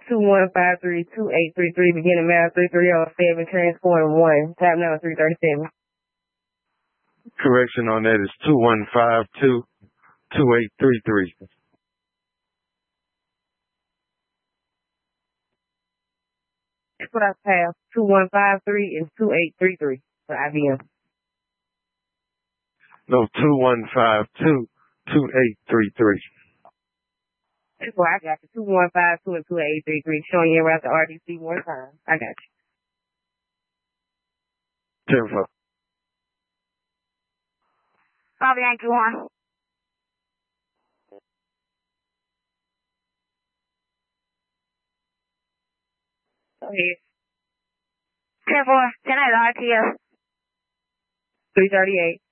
2153-2833, beginning mail 3307, transporting 1. Time now 337. Correction on that is 2152-2833. That's what I have. 2153 and 2833 for IBM. No, 2152-2833. That's why I got you. 2152 and 2833, showing you around the RDC one time. I got you. 10-4. Bobby Yankee 1. Go ahead. 10-4. 10-8 RTS. 338.